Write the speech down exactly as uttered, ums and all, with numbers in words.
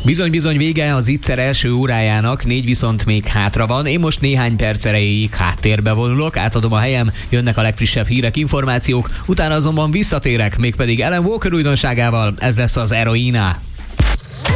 Bizony-bizony vége az Ittszer első órájának, négy viszont még hátra van. Én most néhány perc erejéig háttérbe vonulok, átadom a helyem, jönnek a legfrissebb hírek, információk, utána azonban visszatérek, mégpedig Alan Walker újdonságával, ez lesz az Eroina.